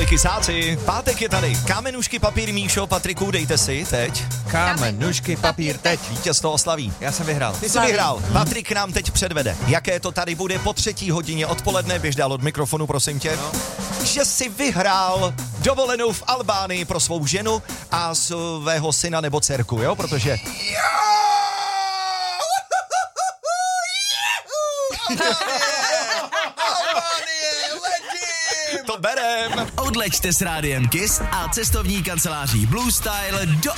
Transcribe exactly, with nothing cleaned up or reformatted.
Ahoj kysáci, pátek je tady. Kámenušky, papír, Míšo, Patriku, dejte si teď. Kámenušky, papír, teď. Vítězstvo oslaví. Já jsem vyhrál. Ty jsi vyhrál. Patrik nám teď předvede. Jaké to tady bude po třetí hodině odpoledne, běž dál od mikrofonu, prosím tě. No. Že si vyhrál dovolenou v Albánii pro svou ženu a svého syna nebo dcerku, jo? Protože... To berem. Odleďte s Rádiem Kiss a cestovní kanceláří Blue Style do